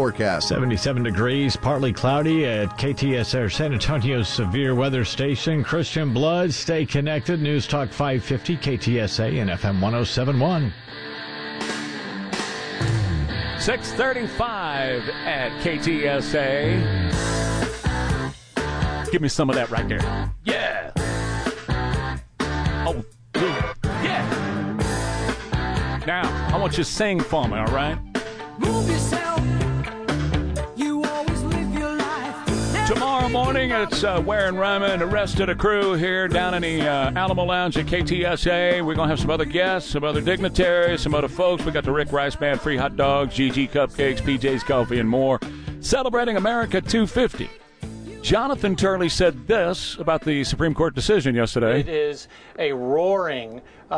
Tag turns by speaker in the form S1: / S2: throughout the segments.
S1: forecast.
S2: 77 degrees, partly cloudy at KTSR San Antonio's severe weather station. Christian Blood, stay connected. News Talk 550, KTSA and FM 1071.
S3: 6:35 at KTSA. Give me some of that right there. Yeah. Oh, yeah. Now, I want you to sing for me, all right?
S4: Move yourself. You always live your life.
S3: Tomorrow morning, it's Ware and Ryman and the rest of the crew here down in the Alamo Lounge at KTSA. We're going to have some other guests, some other dignitaries, some other folks. We got the Rick Rice Band, free hot dogs, GG cupcakes, PJ's coffee, and more. Celebrating America 250. Jonathan Turley said this about the Supreme Court decision yesterday.
S5: It is a roaring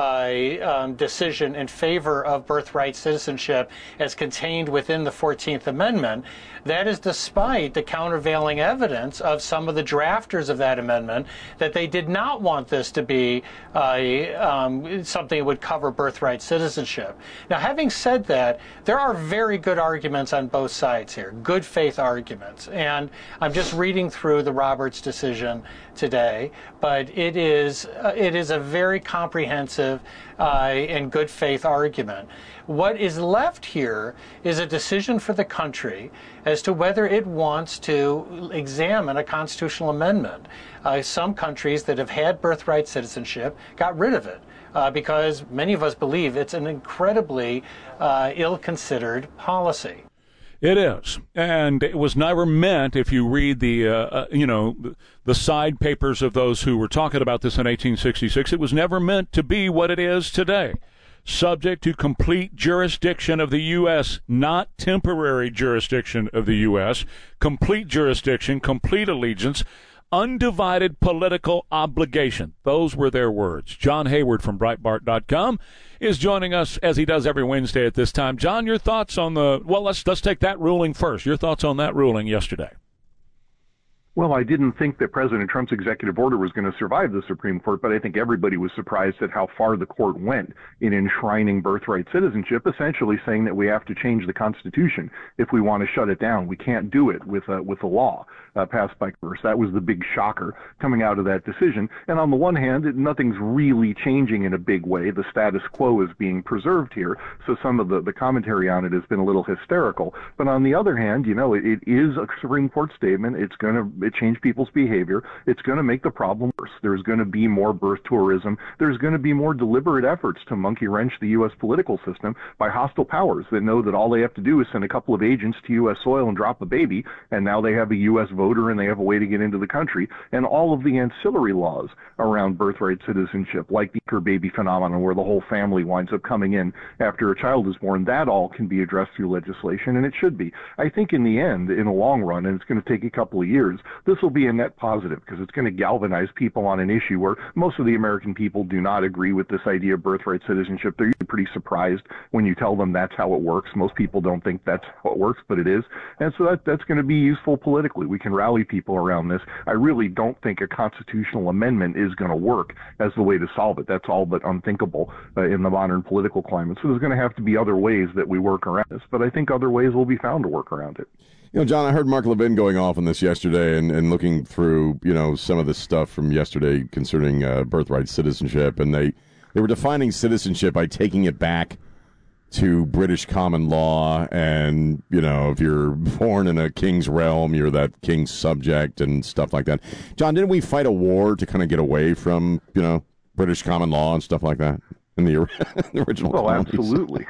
S5: decision in favor of birthright citizenship as contained within the 14th Amendment. That is despite the countervailing evidence of some of the drafters of that amendment that they did not want this to be something that would cover birthright citizenship. Now, having said that, there are very good arguments on both sides here, good faith arguments. And I'm just reading through the Roberts decision today, but it is a very comprehensive and good faith argument. What is left here is a decision for the country as to whether it wants to examine a constitutional amendment. Some countries that have had birthright citizenship got rid of it because many of us believe it's an incredibly ill-considered policy.
S3: It is, and it was never meant. If you read the side papers of those who were talking about this in 1866, it was never meant to be what it is today. Subject to complete jurisdiction of the U.S., not temporary jurisdiction of the U.S., complete jurisdiction, complete allegiance, undivided political obligation. Those were their words. John Hayward from Breitbart.com is joining us as he does every Wednesday at this time. John, your thoughts on let's take that ruling first. Your thoughts on that ruling yesterday.
S6: Well, I didn't think that President Trump's executive order was going to survive the Supreme Court, but I think everybody was surprised at how far the court went in enshrining birthright citizenship, essentially saying that we have to change the Constitution if we want to shut it down. We can't do it with a law passed by Congress. That was the big shocker coming out of that decision. And on the one hand, nothing's really changing in a big way. The status quo is being preserved here, so some of the commentary on it has been a little hysterical. But on the other hand, it is a Supreme Court statement. It's going to change people's behavior. It's going to make the problem worse. There's going to be more birth tourism. There's going to be more deliberate efforts to monkey wrench the U.S. political system by hostile powers that know that all they have to do is send a couple of agents to U.S. soil and drop a baby, and now they have a U.S. voter and they have a way to get into the country. And all of the ancillary laws around birthright citizenship, like the anchor baby phenomenon where the whole family winds up coming in after a child is born, that all can be addressed through legislation, and it should be. I think in the end, in the long run, and it's going to take a couple of years, this will be a net positive because it's going to galvanize people on an issue where most of the American people do not agree with this idea of birthright citizenship. They're usually pretty surprised when you tell them that's how it works. Most people don't think that's how it works, but it is. And so that's going to be useful politically. We can rally people around this. I really don't think a constitutional amendment is going to work as the way to solve it. That's all but unthinkable in the modern political climate. So there's going to have to be other ways that we work around this, but I think other ways will be found to work around it.
S7: John, I heard Mark Levin going off on this yesterday and looking through, some of the stuff from yesterday concerning birthright citizenship, and they were defining citizenship by taking it back to British common law, and, if you're born in a king's realm, you're that king's subject and stuff like that. John, didn't we fight a war to kind of get away from, British common law and stuff like that? In the original colonies.
S6: Absolutely.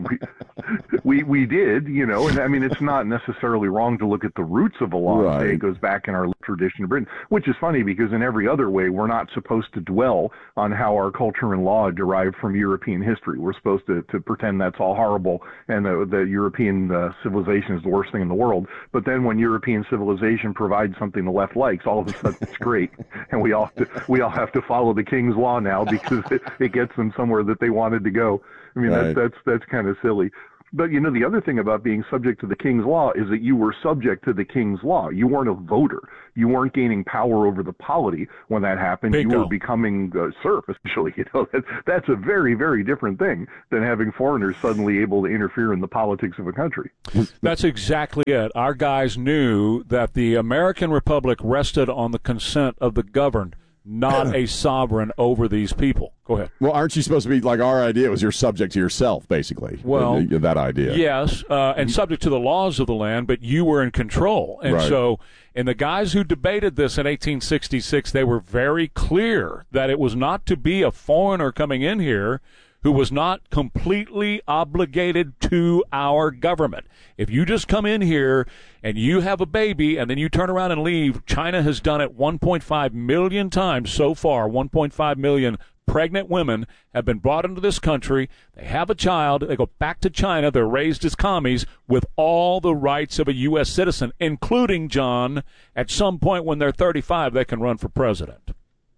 S6: We did, and I mean, it's not necessarily wrong to look at the roots of a law. Right. It goes back in our tradition of Britain, which is funny because in every other way, we're not supposed to dwell on how our culture and law derived from European history. We're supposed to pretend that's all horrible and the European civilization is the worst thing in the world. But then when European civilization provides something the left likes, all of a sudden it's great. And we all have to follow the king's law now because it gets them somewhere that they wanted to go. I mean, right. that's kind of silly. But, the other thing about being subject to the king's law is that you were subject to the king's law. You weren't a voter. You weren't gaining power over the polity when that happened.
S3: Bingo.
S6: You were becoming a serf, essentially. That's a very, very different thing than having foreigners suddenly able to interfere in the politics of a country.
S3: That's exactly it. Our guys knew that the American Republic rested on the consent of the governed, not a sovereign over these people. Go ahead.
S7: Well, aren't you supposed to be, like our idea was you're subject to yourself, basically?
S3: Well,
S7: that idea.
S3: Yes, and subject to the laws of the land, but you were in control. And
S7: Right.
S3: And the guys who debated this in 1866, they were very clear that it was not to be a foreigner coming in here who was not completely obligated to our government. If you just come in here and you have a baby and then you turn around and leave, China has done it 1.5 million times so far. 1.5 million pregnant women have been brought into this country. They have a child. They go back to China. They're raised as commies with all the rights of a U.S. citizen, including, John, at some point when they're 35, they can run for president.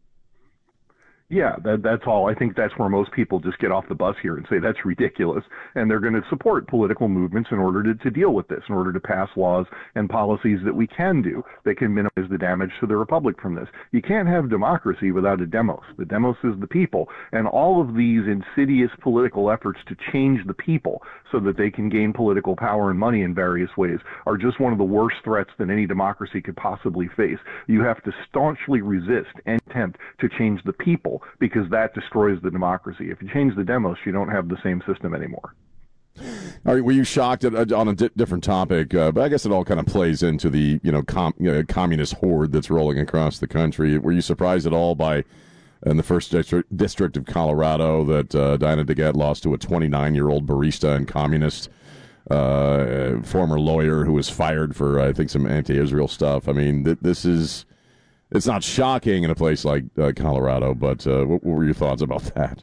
S6: Yeah, that's all. I think that's where most people just get off the bus here and say that's ridiculous. And they're going to support political movements in order to deal with this, in order to pass laws and policies that we can do that can minimize the damage to the republic from this. You can't have democracy without a demos. The demos is the people. And all of these insidious political efforts to change the people so that they can gain political power and money in various ways are just one of the worst threats that any democracy could possibly face. You have to staunchly resist any attempt to change the people, because that destroys the democracy. If you change the demos, you don't have the same system anymore.
S7: All right, were you shocked on a different topic? But I guess it all kind of plays into the communist horde that's rolling across the country. Were you surprised at all by in the first district of Colorado that Diana DeGette lost to a 29-year-old barista and communist former lawyer who was fired for I think some anti-Israel stuff? I mean, this is. It's not shocking in a place like Colorado, but what were your thoughts about that?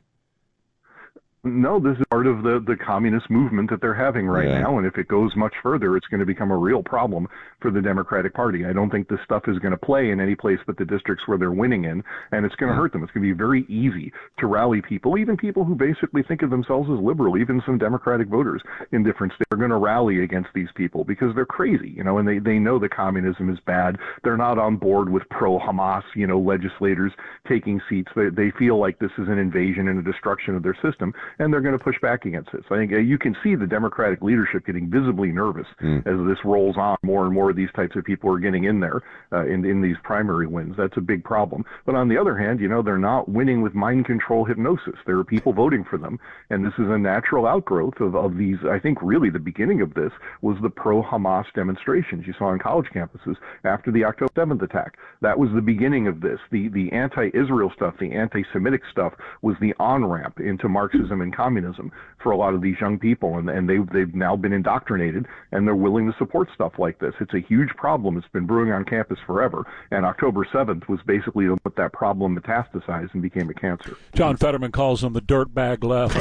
S6: No, this is part of the communist movement that they're having right now, and if it goes much further, it's going to become a real problem for the Democratic Party. I don't think this stuff is going to play in any place but the districts where they're winning in, and it's going to hurt them. It's going to be very easy to rally people, even people who basically think of themselves as liberal, even some Democratic voters in different states are going to rally against these people because they're crazy, and they know that communism is bad. They're not on board with pro-Hamas, legislators taking seats. They feel like this is an invasion and a destruction of their system, and they're going to push back against it. So I think you can see the Democratic leadership getting visibly nervous as this rolls on. More and more of these types of people are getting in there in these primary wins. That's a big problem. But on the other hand, they're not winning with mind control hypnosis. There are people voting for them, and this is a natural outgrowth of these. I think really the beginning of this was the pro-Hamas demonstrations you saw on college campuses after the October 7th attack. That was the beginning of this. The anti-Israel stuff, the anti-Semitic stuff was the on-ramp into Marxism and communism for a lot of these young people, and they've now been indoctrinated, and they're willing to support stuff like this. It's a huge problem. It's been brewing on campus forever, and October 7th was basically to let that problem metastasize and became a cancer.
S3: John Fetterman calls them the dirtbag left,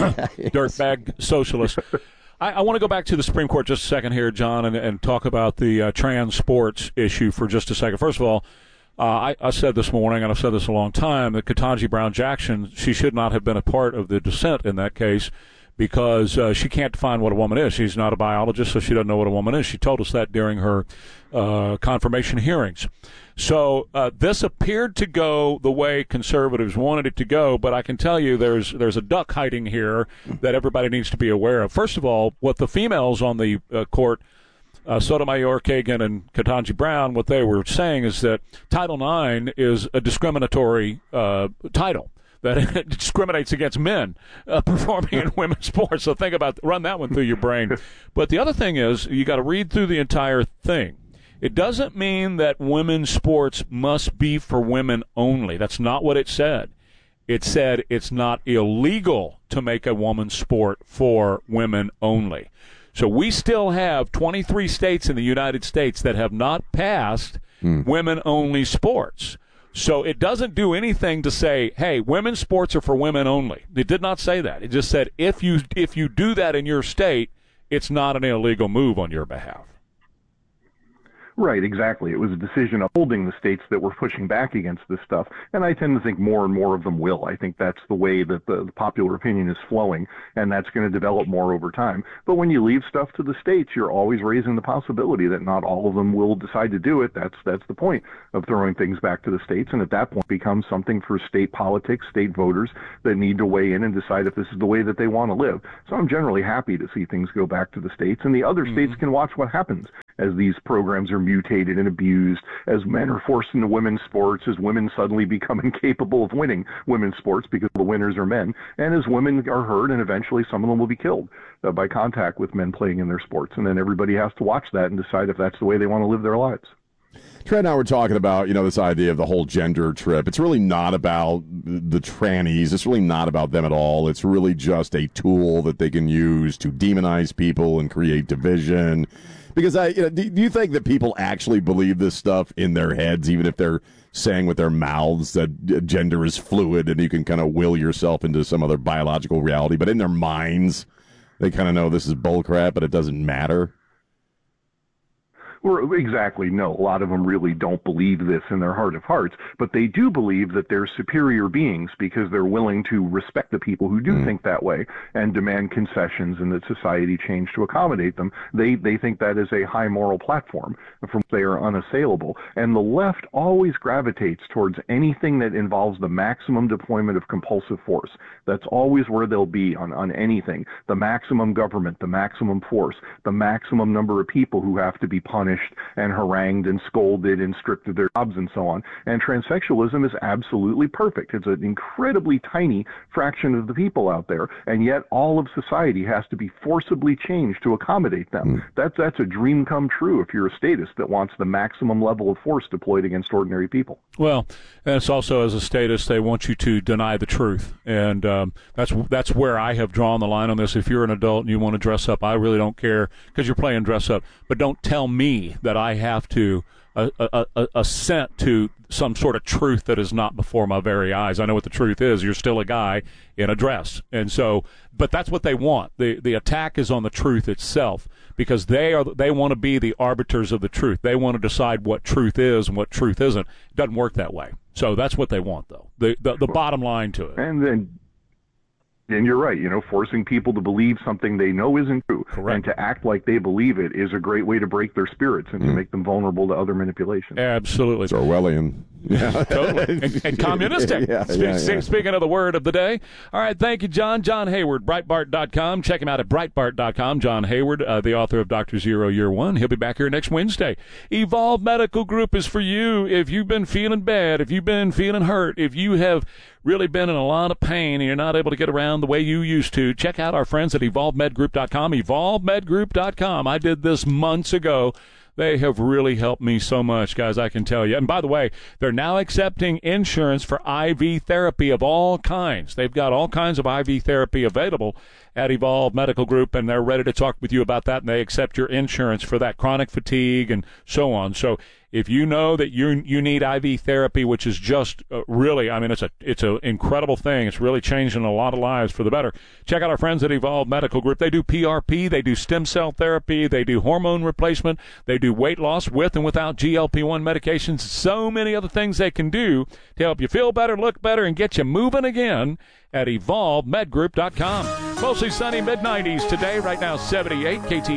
S3: dirtbag socialist. I want to go back to the Supreme Court just a second here, John, and talk about the trans sports issue for just a second. First of all, I said this morning, and I've said this a long time, that Ketanji Brown Jackson, she should not have been a part of the dissent in that case because she can't define what a woman is. She's not a biologist, so she doesn't know what a woman is. She told us that during her confirmation hearings. So this appeared to go the way conservatives wanted it to go, but I can tell you there's a duck hiding here that everybody needs to be aware of. First of all, what the females on the court, Sotomayor, Kagan, and Ketanji Brown, what they were saying is that Title IX is a discriminatory title, that it discriminates against men performing in women's sports. So run that one through your brain. But the other thing is, you got to read through the entire thing. It doesn't mean that women's sports must be for women only. That's not what it said. It said it's not illegal to make a woman's sport for women only. So we still have 23 states in the United States that have not passed women-only sports. So it doesn't do anything to say, hey, women's sports are for women only. It did not say that. It just said if you do that in your state, it's not an illegal move on your behalf.
S6: Right, exactly. It was a decision upholding the states that were pushing back against this stuff, and I tend to think more and more of them will. I think that's the way that the popular opinion is flowing, and that's going to develop more over time. But when you leave stuff to the states, you're always raising the possibility that not all of them will decide to do it. That's the point of throwing things back to the states, and at that point becomes something for state politics, state voters that need to weigh in and decide if this is the way that they want to live. So I'm generally happy to see things go back to the states, and the other states can watch what happens as these programs are mutated and abused, as men are forced into women's sports, as women suddenly become incapable of winning women's sports because the winners are men, and as women are hurt, and eventually some of them will be killed by contact with men playing in their sports. And then everybody has to watch that and decide if that's the way they want to live their lives.
S7: Trent and I were talking about, this idea of the whole gender trip. It's really not about the trannies. It's really not about them at all. It's really just a tool that they can use to demonize people and create division. Because do you think that people actually believe this stuff in their heads, even if they're saying with their mouths that gender is fluid and you can kind of will yourself into some other biological reality, but in their minds, they kind of know this is bullcrap, but it doesn't matter?
S6: Well, exactly, no. A lot of them really don't believe this in their heart of hearts, but they do believe that they're superior beings because they're willing to respect the people who do think that way and demand concessions and that society change to accommodate them. They think that is a high moral platform from which they are unassailable. And the left always gravitates towards anything that involves the maximum deployment of compulsive force. That's always where they'll be on anything. The maximum government, the maximum force, the maximum number of people who have to be punished and harangued and scolded and stripped of their jobs and so on. And transsexualism is absolutely perfect. It's an incredibly tiny fraction of the people out there, and yet all of society has to be forcibly changed to accommodate them. That's a dream come true if you're a statist that wants the maximum level of force deployed against ordinary people.
S3: Well, and it's also, as a statist, they want you to deny the truth, and that's where I have drawn the line on this. If you're an adult and you want to dress up, I really don't care because you're playing dress up, but don't tell me that I have to assent to some sort of truth that is not before my very eyes. I know what the truth is. You're still a guy in a dress. And so, but that's what they want. The attack is on the truth itself because they want to be the arbiters of the truth. They want to decide what truth is and what truth isn't. It doesn't work that way. So that's what they want, though. The bottom line to it.
S6: And you're right, forcing people to believe something they know isn't true.
S3: Correct.
S6: And to act like they believe it is a great way to break their spirits and to make them vulnerable to other manipulation.
S3: Absolutely.
S7: It's Orwellian.
S3: Yeah, totally. And communistic. Speaking of the word of the day. All right, thank you, John. John Hayward, Breitbart.com. Check him out at Breitbart.com. John Hayward, the author of Dr. Zero Year One. He'll be back here next Wednesday. Evolve Medical Group is for you if you've been feeling bad, if you've been feeling hurt, if you have really been in a lot of pain and you're not able to get around the way you used to. Check out our friends at EvolveMedGroup.com. EvolveMedGroup.com. I did this months ago. They have really helped me so much, guys, I can tell you. And by the way, they're now accepting insurance for IV therapy of all kinds. They've got all kinds of IV therapy available at Evolve Medical Group, and they're ready to talk with you about that, and they accept your insurance for that chronic fatigue and so on. So if you know that you need IV therapy, which is just really, it's an incredible thing. It's really changing a lot of lives for the better. Check out our friends at Evolve Medical Group. They do PRP, they do stem cell therapy, they do hormone replacement, they do weight loss with and without GLP-1 medications. So many other things they can do to help you feel better, look better, and get you moving again at EvolveMedGroup.com. Mostly sunny mid-90s today. Right now, 78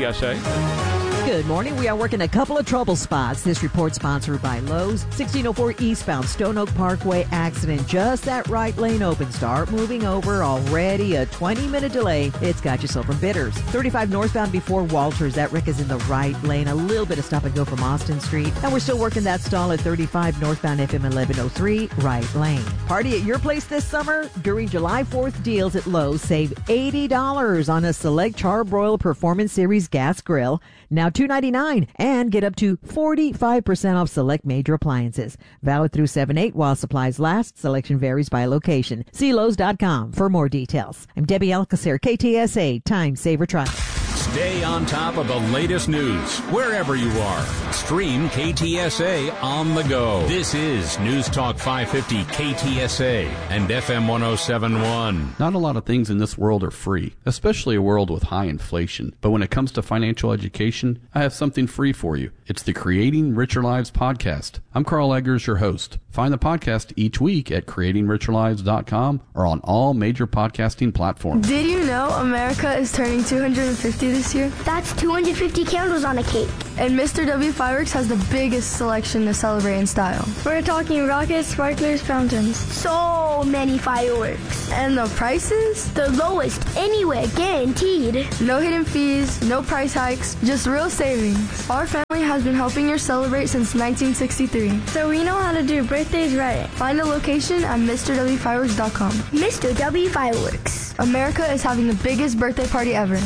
S3: KTSA.
S1: Good morning. We are working a couple of trouble spots. This report sponsored by Lowe's. 1604 eastbound Stone Oak Parkway accident. Just that right lane open. Start moving over. Already a 20-minute delay. It's got you sold from Bitters. 35 northbound before Walters. That wreck is in the right lane. A little bit of stop and go from Austin Street. And we're still working that stall at 35 northbound FM 1103 right lane. Party at your place this summer? During July 4th deals at Lowe's, save $80 on a select Charbroil Performance Series gas grill. Now $2.99 and get up to 45% off select major appliances. Valid through 7/8 while supplies last. Selection varies by location. See Lowe's.com for more details. I'm Debbie Alcacer, KTSA Time Saver Traffic.
S8: Stay on top of the latest news wherever you are. Stream KTSA on the go. This is News Talk 550 KTSA and FM 1071.
S9: Not a lot of things in this world are free, especially a world with high inflation. But when it comes to financial education, I have something free for you. It's the Creating Richer Lives podcast. I'm Carl Eggers, your host. Find the podcast each week at creatingricherlives.com or on all major podcasting platforms.
S10: Did you know America is turning 250 this year?
S11: That's 250 candles on a cake.
S10: And Mr. W Fireworks has the biggest selection to celebrate in style.
S11: We're talking rockets, sparklers, fountains. So many fireworks.
S10: And the prices?
S11: The lowest anywhere, guaranteed.
S10: No hidden fees, no price hikes, just real savings. Our family has been helping you celebrate since 1963.
S11: So we know how to do birthdays right.
S10: Find a location at MrWFireworks.com.
S11: Mr. W Fireworks.
S10: America is having the biggest birthday party ever.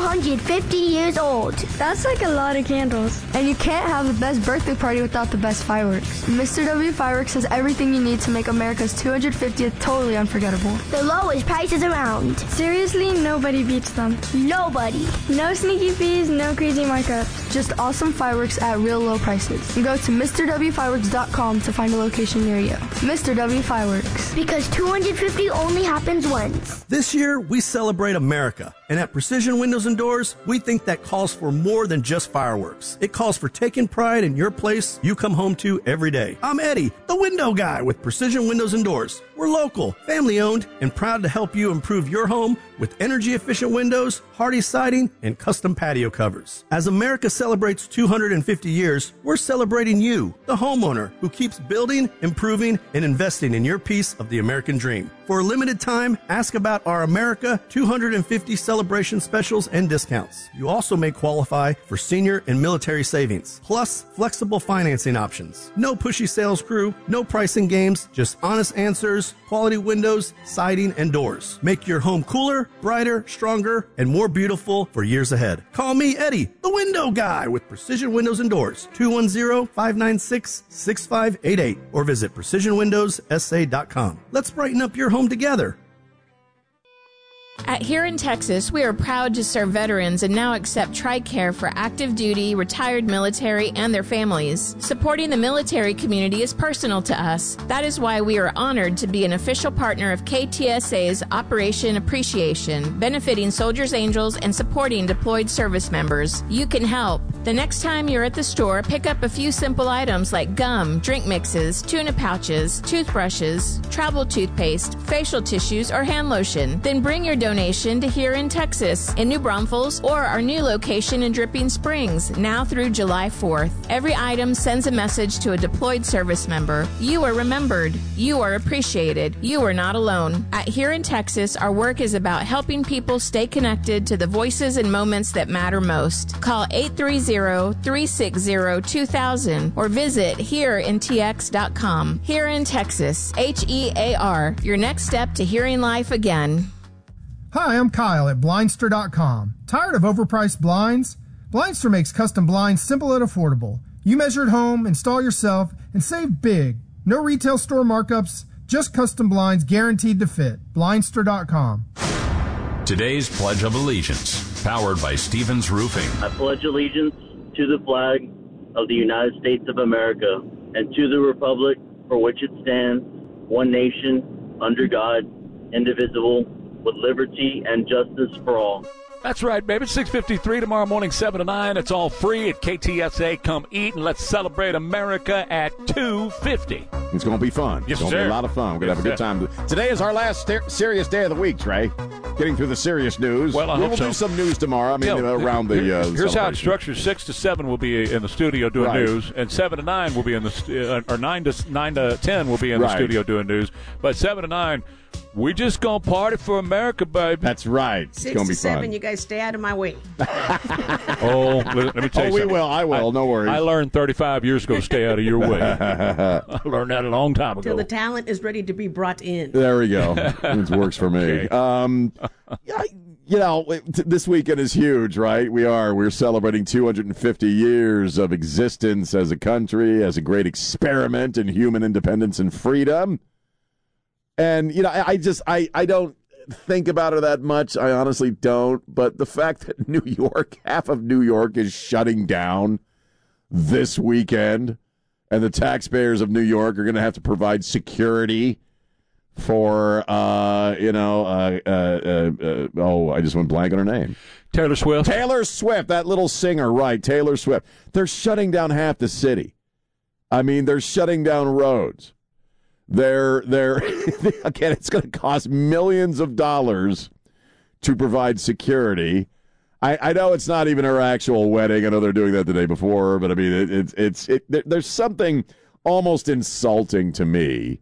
S11: 250 years old. That's like a lot of candles.
S10: And you can't have the best birthday party without the best fireworks. Mr. W Fireworks has everything you need to make America's 250th totally unforgettable.
S11: The lowest prices around.
S10: Seriously, nobody beats them.
S11: Nobody.
S10: No sneaky fees, no crazy markups. Just awesome fireworks at real low prices. Go to MrWFireworks.com to find a location near you. Mr. W Fireworks.
S11: Because 250 only happens once.
S12: This year, we celebrate America. And at Precision Windows and Doors, we think that calls for more than just fireworks. It calls for taking pride in your place you come home to every day. I'm Eddie, the window guy with Precision Windows and Doors. We're local, family-owned, and proud to help you improve your home with energy-efficient windows, hardy siding, and custom patio covers. As America celebrates 250 years, we're celebrating you, the homeowner, who keeps building, improving, and investing in your piece of the American dream. For a limited time, ask about our America 250 celebration specials and discounts. You also may qualify for senior and military savings, plus flexible financing options. No pushy sales crew, no pricing games, just honest answers, quality windows, siding, and doors. Make your home cooler, brighter, stronger, and more beautiful for years ahead. Call me, Eddie, the window guy with Precision Windows and Doors, 210-596-6588, or visit precisionwindowssa.com. Let's brighten up your home together.
S13: At Here in Texas, we are proud to serve veterans and now accept TRICARE for active duty, retired military, and their families. Supporting the military community is personal to us. That is why we are honored to be an official partner of KTSA's Operation Appreciation, benefiting Soldiers Angels and supporting deployed service members. You can help. The next time you're at the store, pick up a few simple items like gum, drink mixes, tuna pouches, toothbrushes, travel toothpaste, facial tissues, or hand lotion. Then bring your donation to Here in Texas, in New Braunfels, or our new location in Dripping Springs, now through July 4th. Every item sends a message to a deployed service member. You are remembered. You are appreciated. You are not alone. At Here in Texas, our work is about helping people stay connected to the voices and moments that matter most. Call 830-360-2000 or visit hereintx.com. Here in Texas, HEAR, your next step to hearing life again.
S14: Hi, I'm Kyle at Blindster.com. Tired of overpriced blinds? Blindster makes custom blinds simple and affordable. You measure at home, install yourself, and save big. No retail store markups, just custom blinds guaranteed to fit. Blindster.com.
S8: Today's Pledge of Allegiance, powered by Stevens Roofing.
S15: I pledge allegiance to the flag of the United States of America and to the republic for which it stands, one nation, under God, indivisible, with liberty and justice for all.
S3: That's right, baby. 6:53 tomorrow morning, 7 to 9. It's all free at KTSA. Come eat and let's celebrate America at 250.
S7: It's going to be fun.
S3: Yes,
S7: it's going to
S3: sir.
S7: be a lot of fun. We're going to have a good time. Today is our last serious day of the week, Trey. Getting through the serious news.
S3: Well, I
S7: we
S3: hope
S7: will
S3: so.
S7: do some news tomorrow. I mean, around the
S3: Here's how it's
S7: celebration.
S3: structured. 6 to 7 will be in the studio doing
S7: Right.
S3: news, and 7 to 9 will be in the or 9 to 10 will be in the
S7: Right.
S3: studio doing news. But 7 to 9, we just gonna party for America, baby.
S7: That's right. It's
S16: 6
S7: going to
S16: to
S7: be
S16: 7,
S7: fun.
S16: you guys stay out of my way.
S3: Oh, let me tell you
S7: we
S3: something.
S7: will. I will. No worries.
S3: I learned 35 years ago to stay out of your way. I learned that a long time
S16: Till
S3: ago.
S16: the talent is ready to be brought in.
S7: There we go. It works for me. This weekend is huge, right? We're celebrating 250 years of existence as a country, as a great experiment in human independence and freedom. And, I don't, think about it that much. I honestly don't. But the fact that New York, half of New York is shutting down this weekend, and the taxpayers of New York are going to have to provide security for, I just went blank on her name.
S3: Taylor Swift.
S7: Taylor Swift, that little singer, right, Taylor Swift. They're shutting down half the city. I mean, they're shutting down roads. They're again, it's going to cost millions of dollars to provide security. I know it's not even her actual wedding. I know they're doing that the day before, but I mean, there's something almost insulting to me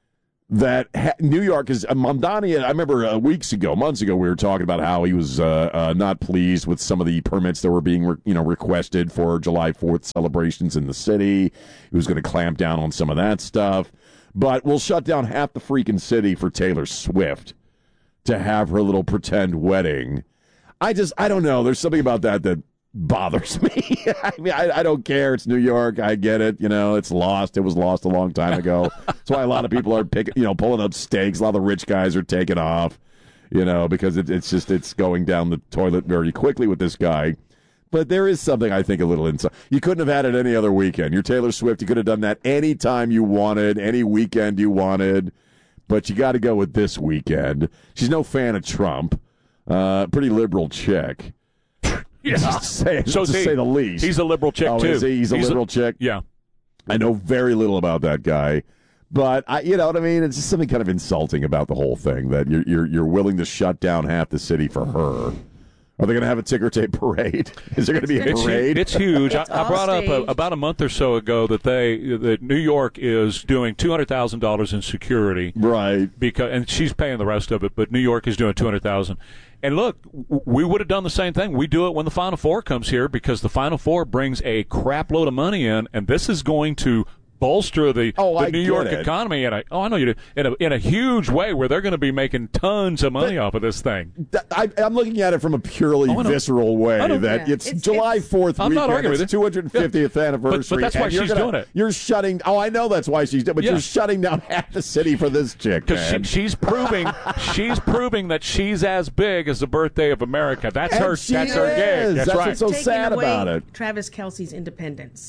S7: that New York is Mamdani. I remember months ago, we were talking about how he was not pleased with some of the permits that were being requested for July 4th celebrations in the city. He was going to clamp down on some of that stuff, but we'll shut down half the freaking city for Taylor Swift to have her little pretend wedding. I don't know. There's something about that bothers me. I mean, I don't care. It's New York. I get it. It's lost. It was lost a long time ago. That's why a lot of people are pulling up stakes. A lot of the rich guys are taking off, because it's going down the toilet very quickly with this guy. But there is something, I think, a little inside. You couldn't have had it any other weekend. You're Taylor Swift. You could have done that any time you wanted, any weekend you wanted. But you got to go with this weekend. She's no fan of Trump. Pretty liberal chick.
S3: Yeah.
S7: To say the least.
S3: He's a liberal chick, too.
S7: Is he? He's a liberal chick?
S3: Yeah.
S7: I know very little about that guy. But, you know what I mean? It's just something kind of insulting about the whole thing, that you're willing to shut down half the city for her. Are they going to have a ticker tape parade? Is there going to be a parade?
S3: It's huge. I brought up about a month or so ago that New York is doing $200,000 in security,
S7: right?
S3: And she's paying the rest of it, but New York is doing $200,000. And look, we would have done the same thing. We do it when the Final Four comes here, because the Final Four brings a crap load of money in, and this is going to bolster the New York economy, and I know you do, in a huge way, where they're going to be making tons of money off of this thing.
S7: I'm looking at it from a purely visceral way. It's July 4th
S3: I'm
S7: weekend.
S3: Not arguing
S7: it's 250th anniversary.
S3: But that's why she's doing it.
S7: You're shutting. Oh, I know that's why she's doing it. But you're shutting down half the city for this chick.
S3: Because she's proving that she's as big as the birthday of America. That's her gig. That's right.
S7: What's so sad about it.
S16: Travis Kelce's independence.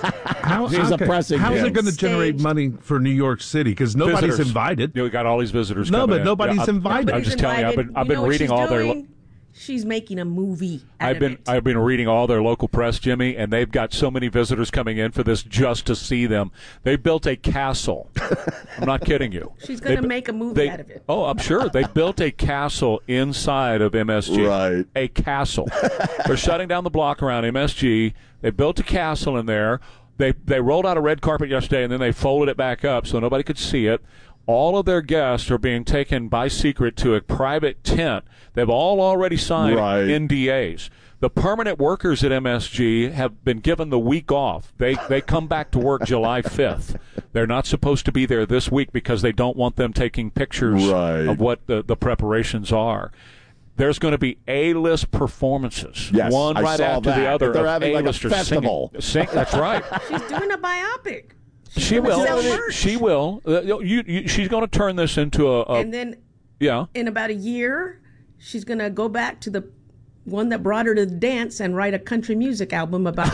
S7: She's oppressing.
S17: How is it going to generate money for New York City? Because nobody's invited.
S3: We got all these visitors.
S17: No,
S3: coming
S17: but nobody's invited.
S3: I'm just telling you. I've been reading all their.
S16: She's making a movie.
S3: I've been reading all their local press, Jimmy, and they've got so many visitors coming in for this just to see them. They built a castle. I'm not kidding you.
S16: She's going to make a movie out of it.
S3: Oh, I'm sure. They built a castle inside of MSG.
S7: Right.
S3: A castle. They're shutting down the block around MSG. They built a castle in there. They rolled out a red carpet yesterday, and then they folded it back up so nobody could see it. All of their guests are being taken by secret to a private tent. They've all already signed NDAs. The permanent workers at MSG have been given the week off. They come back to work July 5th. They're not supposed to be there this week because they don't want them taking pictures of what the preparations are. There's going to be A-list performances, one right after the other.
S7: They're having like a festival.
S3: That's right.
S16: She's doing a biopic.
S3: She will. She will. She's going to turn this into a.
S16: And then, in about a year, she's going to go back to the one that brought her to the dance and write a country music album about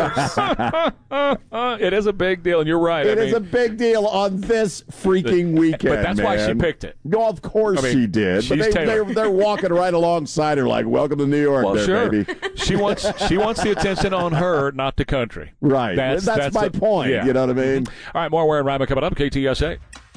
S16: her divorce.
S3: It is a big deal, and you're right.
S7: It is a big deal on this freaking weekend.
S3: But that's why she picked it.
S7: No, of course she did. But they're walking right alongside her, like, "Welcome to New York, baby."
S3: She wants the attention on her, not the country.
S7: Right. That's my point. Yeah. You know what I mean?
S3: All right, more Ware and Ryman coming up. KTSA.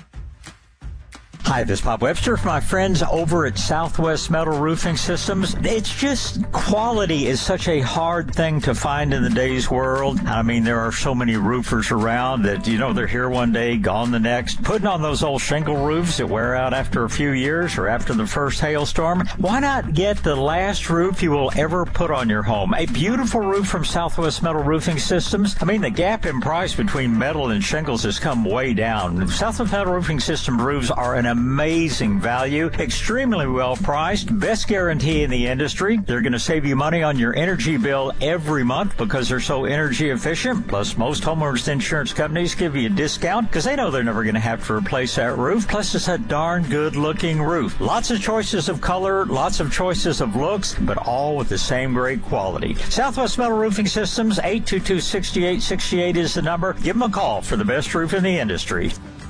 S18: Hi, this is Bob Webster from my friends over at Southwest Metal Roofing Systems. It's just quality is such a hard thing to find in the day's world. I mean, there are so many roofers around that, they're here one day, gone the next. Putting on those old shingle roofs that wear out after a few years or after the first hailstorm. Why not get the last roof you will ever put on your home? A beautiful roof from Southwest Metal Roofing Systems. I mean, the gap in price between metal and shingles has come way down. Southwest Metal Roofing System roofs are an amazing value, extremely well priced, best guarantee in the industry. They're going to save you money on your energy bill every month because they're so energy efficient. Plus, most homeowners insurance companies give you a discount because they know they're never going to have to replace that roof. Plus, it's a darn good looking roof. Lots of choices of color, lots of choices of looks, but all with the same great quality. Southwest Metal Roofing Systems, 822-6868 is the number. Give them a call for the best roof in the industry.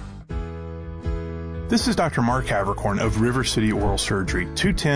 S19: This is Dr. Mark Havercorn of River City Oral Surgery,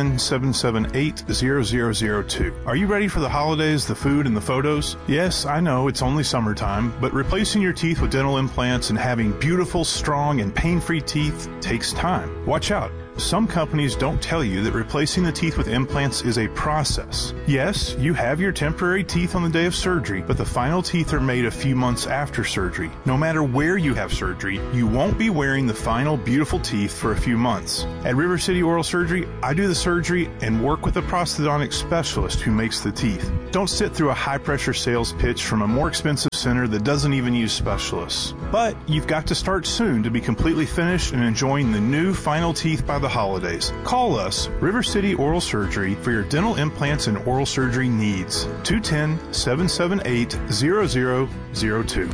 S19: 210-778-0002. Are you ready for the holidays, the food, and the photos? Yes, I know it's only summertime, but replacing your teeth with dental implants and having beautiful, strong, and pain-free teeth takes time. Watch out. Some companies don't tell you that replacing the teeth with implants is a process. Yes, you have your temporary teeth on the day of surgery, but the final teeth are made a few months after surgery. No matter where you have surgery, you won't be wearing the final beautiful teeth for a few months. At River City Oral Surgery, I do the surgery and work with a prosthodontic specialist who makes the teeth. Don't sit through a high-pressure sales pitch from a more expensive center that doesn't even use specialists. But you've got to start soon to be completely finished and enjoying the new final teeth by the holidays. Call us, River City Oral Surgery, for your dental implants and oral surgery needs. 210-778-0002.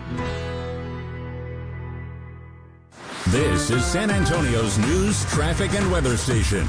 S8: This is San Antonio's news, traffic, and weather station.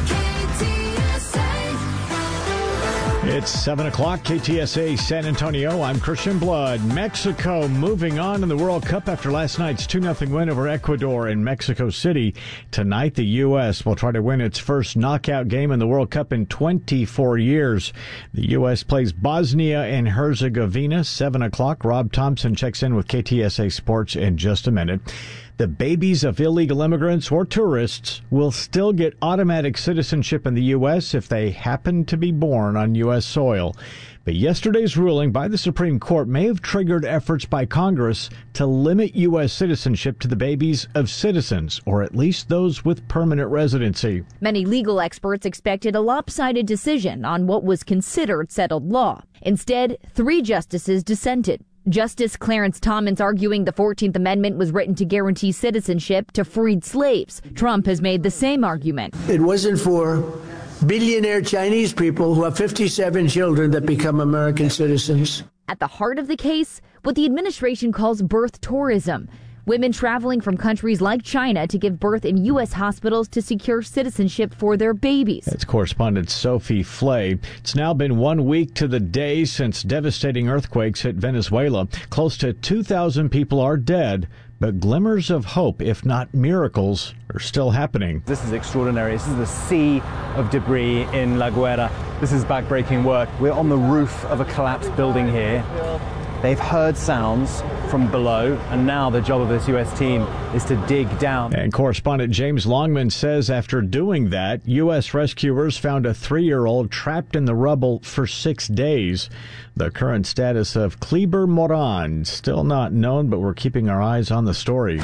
S2: It's 7 o'clock, KTSA San Antonio. I'm Christian Blood. Mexico moving on in the World Cup after last night's 2-0 win over Ecuador in Mexico City. Tonight, the U.S. will try to win its first knockout game in the World Cup in 24 years. The U.S. plays Bosnia and Herzegovina, 7 o'clock. Rob Thompson checks in with KTSA Sports in just a minute. The babies of illegal immigrants or tourists will still get automatic citizenship in the U.S. if they happen to be born on U.S. soil. But yesterday's ruling by the Supreme Court may have triggered efforts by Congress to limit U.S. citizenship to the babies of citizens, or at least those with permanent residency.
S20: Many legal experts expected a lopsided decision on what was considered settled law. Instead, 3 justices dissented. Justice Clarence Thomas arguing the 14th Amendment was written to guarantee citizenship to freed slaves. Trump has made the same argument.
S21: It wasn't for billionaire Chinese people who have 57 children that become American citizens.
S20: At the heart of the case, what the administration calls birth tourism. Women traveling from countries like China to give birth in U.S. hospitals to secure citizenship for their babies.
S2: That's correspondent Sophie Flay. It's now been 1 week to the day since devastating earthquakes hit Venezuela. Close to 2,000 people are dead, but glimmers of hope, if not miracles, are still happening.
S22: This is extraordinary. This is the sea of debris in La Guaira. This is backbreaking work. We're on the roof of a collapsed building here. They've heard sounds from below, and now the job of this U.S. team is to dig down.
S2: And correspondent James Longman says after doing that, U.S. rescuers found a 3-year-old trapped in the rubble for 6 days. The current status of Kleber Moran still not known, but we're keeping our eyes on the story.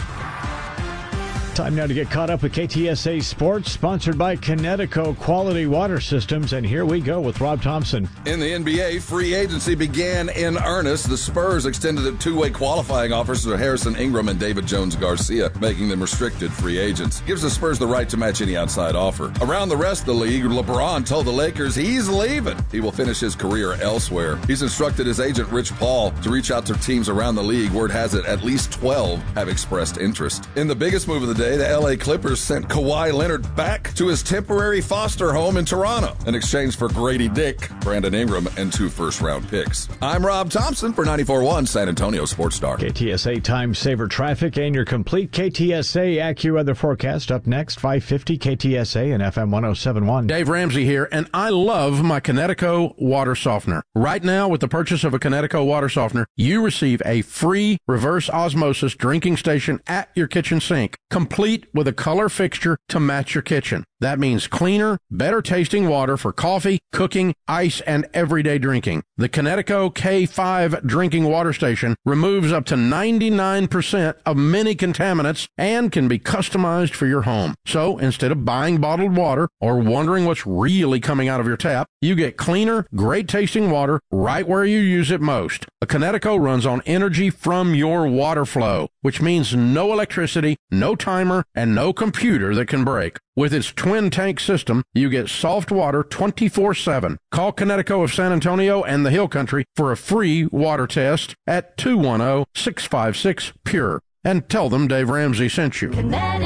S2: Time now to get caught up with KTSA Sports, sponsored by Connecticut Quality Water Systems. And here we go with Rob Thompson.
S23: In the NBA, free agency began in earnest. The Spurs extended a 2-way qualifying offers to Harrison Ingram and David Jones-Garcia, making them restricted free agents. Gives the Spurs the right to match any outside offer. Around the rest of the league, LeBron told the Lakers he's leaving. He will finish his career elsewhere. He's instructed his agent, Rich Paul, to reach out to teams around the league. Word has it at least 12 have expressed interest. In the biggest move of the day, the LA Clippers sent Kawhi Leonard back to his temporary foster home in Toronto in exchange for Grady Dick, Brandon Ingram, and 2 first-round picks. I'm Rob Thompson for 94.1 San Antonio Sports Star.
S2: KTSA Time Saver Traffic and your complete KTSA AccuWeather forecast up next, 550 KTSA and FM 107.1.
S24: Dave Ramsey here, and I love my Connecticut water softener. Right now, with the purchase of a Connecticut water softener, you receive a free reverse osmosis drinking station at your kitchen sink, complete with a color fixture to match your kitchen. That means cleaner, better tasting water for coffee, cooking, ice, and everyday drinking. The Connecticut K5 drinking water station removes up to 99% of many contaminants and can be customized for your home. So instead of buying bottled water or wondering what's really coming out of your tap, you get cleaner, great tasting water right where you use it most. A Connecticut runs on energy from your water flow, which means no electricity, no timer, and no computer that can break. With its twin tank system, you get soft water 24/7. Call Connecticut of San Antonio and the Hill Country for a free water test at 210-656-PURE. And tell them Dave Ramsey sent you.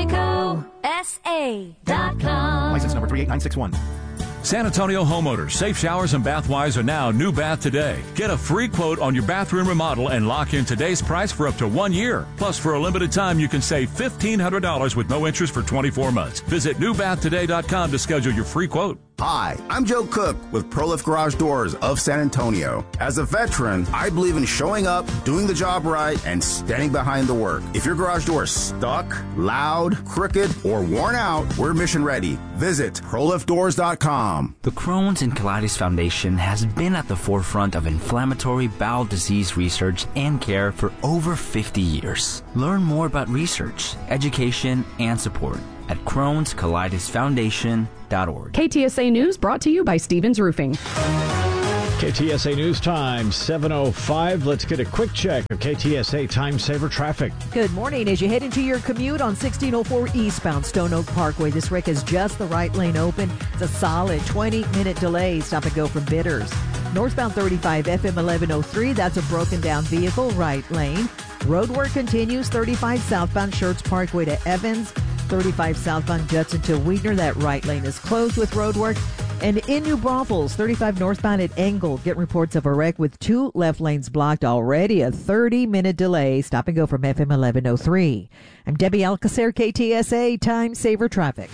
S1: ConnecticutSA.com.
S4: License number 38961.
S5: San Antonio homeowners, Safe Showers and Bathwise are now New Bath Today. Get a free quote on your bathroom remodel and lock in today's price for up to 1 year. Plus, for a limited time, you can save $1,500 with no interest for 24 months. Visit newbathtoday.com to schedule your free quote.
S4: Hi, I'm Joe Cook with ProLift Garage Doors of San Antonio. As a veteran, I believe in showing up, doing the job right, and standing behind the work. If your garage door is stuck, loud, crooked, or worn out, we're mission ready. Visit ProLiftDoors.com.
S6: The Crohn's and Colitis Foundation has been at the forefront of inflammatory bowel disease research and care for over 50 years. Learn more about research, education, and support at Crohn'sColitisFoundation.org.
S25: KTSA News brought to you by Stevens Roofing.
S2: KTSA News Time, 7:05. Let's get a quick check of KTSA Time Saver traffic.
S26: Good morning. As you head into your commute on 1604 eastbound Stone Oak Parkway, this wreck is just the right lane open. It's a solid 20-minute delay. Stop and go from Bitters. Northbound 35 FM 1103, that's a broken down vehicle, right lane. Road work continues 35 southbound Schertz Parkway to Evans. 35 southbound Judson to Weidner, that right lane is closed with road work. And in New Braunfels, 35 northbound at Engle, get reports of a wreck with 2 left lanes blocked already, a 30-minute delay. Stop and go from FM 1103. I'm Debbie Alcacer, KTSA Time Saver Traffic.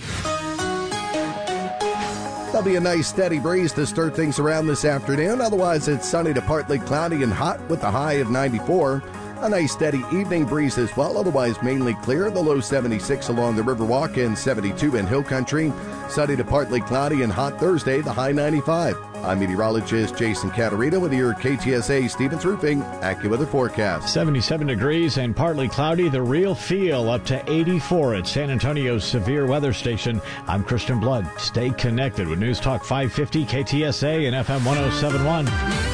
S27: There'll be a nice steady breeze to stir things around this afternoon. Otherwise, it's sunny to partly cloudy and hot with a high of 94. A nice steady evening breeze as well, otherwise mainly clear. The low 76 along the Riverwalk and 72 in Hill Country. Sunny to partly cloudy and hot Thursday, the high 95. I'm meteorologist Jason Caterino with your KTSA Stevens Roofing AccuWeather forecast.
S2: 77 degrees and partly cloudy. The real feel up to 84 at San Antonio's severe weather station. I'm Christian Blood. Stay connected with News Talk 550 KTSA and FM 1071.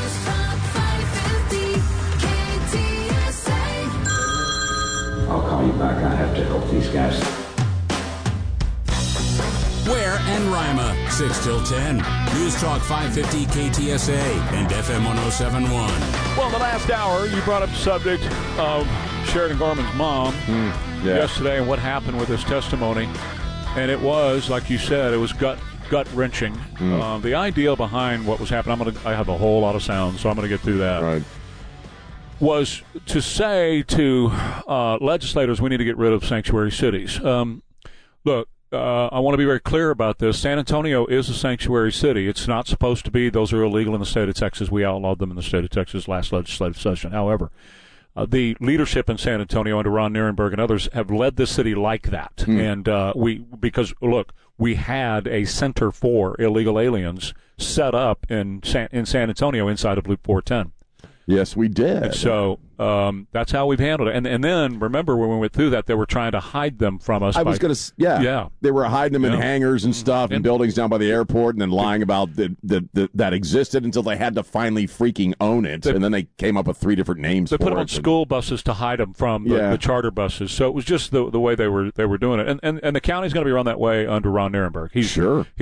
S28: I'll call you back. I have to help these guys.
S8: Ware and Rima, 6 till 10. News Talk 550 KTSA and FM 1071.
S3: Well, the last hour, you brought up the subject of Sheridan Gorman's mom yesterday and what happened with his testimony. And it was, like you said, it was gut-wrenching. The idea behind what was happening, I have a whole lot of sounds, so I'm going to get through that.
S7: Right.
S3: Was to say to legislators, we need to get rid of sanctuary cities. Look, I want to be very clear about this. San Antonio is a sanctuary city. It's not supposed to be. Those are illegal in the state of Texas. We outlawed them in the state of Texas last legislative session. However, the leadership in San Antonio under Ron Nirenberg and others have led the city like that. And we had a center for illegal aliens set up in San Antonio inside of Loop 410.
S7: Yes, we did.
S3: And so that's how we've handled it. And then, remember, when we went through that, they were trying to hide them from us.
S7: Yeah. They were hiding them in hangars and stuff and buildings down by the airport and then lying about that existed until they had to finally freaking own it. And then they came up with 3 different names
S3: They
S7: for
S3: put them
S7: it.
S3: on school buses to hide them from the charter buses. So it was just the way they were doing it. And the county's going to be run that way under Ron Nirenberg. He's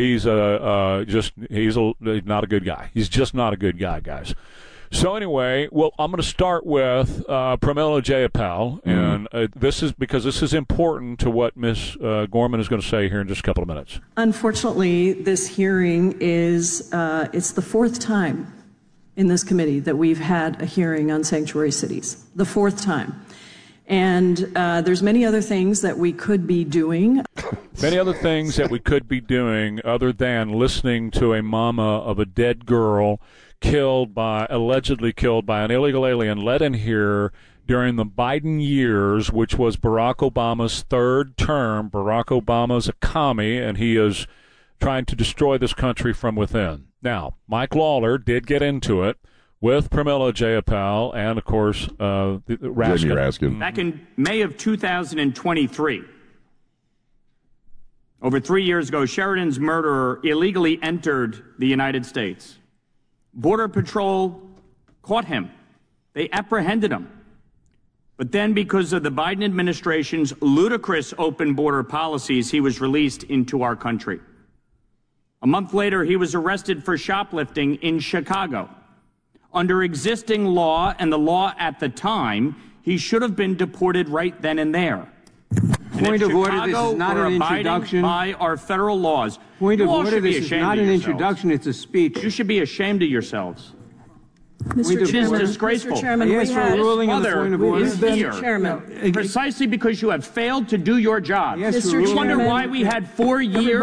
S3: not a good guy. He's just not a good guy, guys. So anyway, well, I'm going to start with Pramila Jayapal, and this is important to what Ms. Gorman is going to say here in just a couple of minutes.
S29: Unfortunately, this hearing is it's the 4th time in this committee that we've had a hearing on sanctuary cities. The 4th time. And there's many other things that we could be doing.
S3: Many other things that we could be doing other than listening to a mama of a dead girl allegedly killed by an illegal alien, led in here, during the Biden years, which was Barack Obama's third term. Barack Obama's a commie, and he is trying to destroy this country from within. Now, Mike Lawler did get into it with Pramila Jayapal and, of course, Raskin.
S1: Back in May of 2023, over 3 years ago, Sheridan's murderer illegally entered the United States. Border Patrol caught him. They apprehended him. But then, because of the Biden administration's ludicrous open border policies, he was released into our country. A month later, he was arrested for shoplifting in Chicago. Under existing law and the law at the time, he should have been deported right then and there.
S9: Point of order, this is not an introduction.
S1: By our federal laws.
S9: Point of order, this is not an introduction, it's a speech.
S1: You should be ashamed of yourselves.
S29: Mr. Chairman,
S1: disgraceful.
S29: Mr. Chairman,
S9: yes, for ruling on the point of order.
S1: Mr. Chairman, precisely because you have failed to do your job.
S9: Yes,
S1: you wonder why we had 4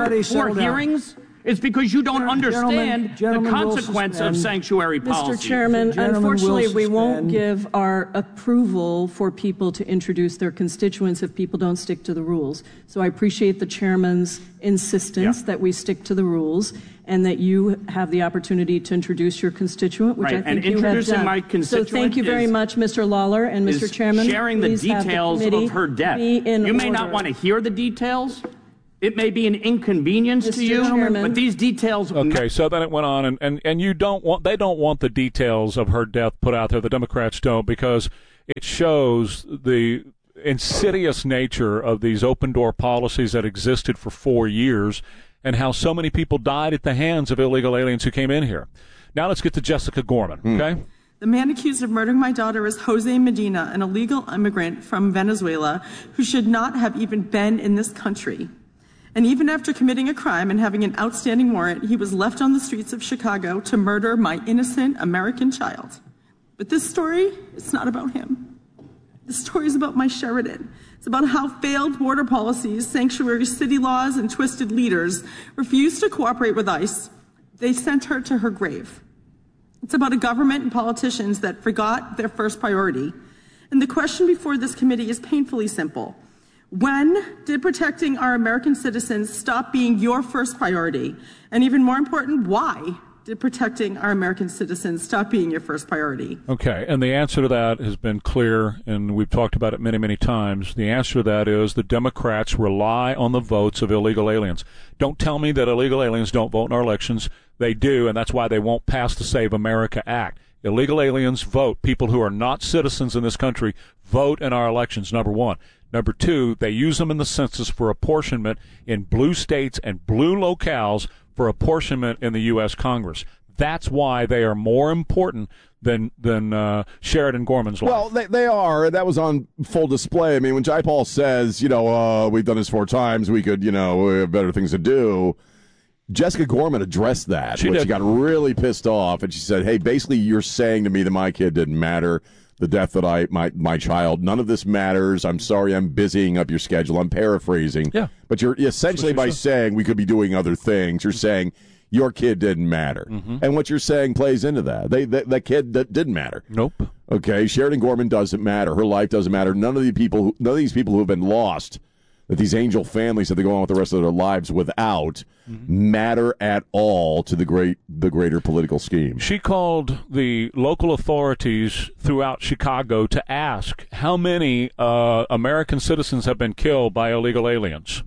S1: hearings? It's because you don't understand the consequence of sanctuary policy.
S29: Mr. Chairman, unfortunately, we won't give our approval for people to introduce their constituents if people don't stick to the rules. So I appreciate the chairman's insistence that we stick to the rules and that you have the opportunity to introduce your constituent, which I think you have done.
S1: My constituent
S29: so thank you very much, Mr. Lawler and Mr. Chairman.
S1: Sharing the details of her death. You may not want to hear the details. It may be an inconvenience to you, but these details.
S3: Okay, so then it went on, and they don't want the details of her death put out there. The Democrats don't, because it shows the insidious nature of these open door policies that existed for 4 years, and how so many people died at the hands of illegal aliens who came in here. Now let's get to Jessica Gorman. Okay.
S10: The man accused of murdering my daughter is Jose Medina, an illegal immigrant from Venezuela who should not have even been in this country. And even after committing a crime and having an outstanding warrant, he was left on the streets of Chicago to murder my innocent American child. But this story, it's not about him. This story is about my Sheridan. It's about how failed border policies, sanctuary city laws, and twisted leaders refused to cooperate with ICE. They sent her to her grave. It's about a government and politicians that forgot their first priority. And the question before this committee is painfully simple. When did protecting our American citizens stop being your first priority? And even more important, why did protecting our American citizens stop being your first priority?
S3: Okay, and the answer to that has been clear, and we've talked about it many, many times. The answer to that is the Democrats rely on the votes of illegal aliens. Don't tell me that illegal aliens don't vote in our elections. They do, and that's why they won't pass the Save America Act. Illegal aliens vote. People who are not citizens in this country vote in our elections, number one. Number two, they use them in the census for apportionment in blue states and blue locales for apportionment in the U.S. Congress. That's why they are more important than Sheridan Gorman's life.
S7: Well, they are. That was on full display. I mean, when Jayapal says, we've done this 4 times, we could, we have better things to do. Jessica Gorman addressed that. She got really pissed off, and she said, hey, basically you're saying to me that my kid didn't matter. The death that my child, none of this matters. I'm sorry, I'm busying up your schedule. I'm paraphrasing.
S3: Yeah.
S7: But you're essentially by saying we could be doing other things, you're saying your kid didn't matter. Mm-hmm. And what you're saying plays into that. That kid didn't matter.
S3: Nope.
S7: Okay, Sheridan Gorman doesn't matter. Her life doesn't matter. None of these people who have been lost, that these angel families that they go on with the rest of their lives without, matter at all to the greater political scheme.
S3: She called the local authorities throughout Chicago to ask how many American citizens have been killed by illegal aliens.